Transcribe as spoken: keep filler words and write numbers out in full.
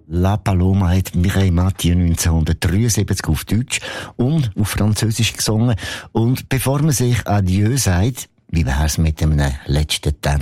La Paloma hat Mireille Mathieu neunzehnhundertdreiundsiebzig auf Deutsch und auf Französisch gesungen. Und bevor man sich Adieu sagt, wie wär's mit einem letzten Tanz?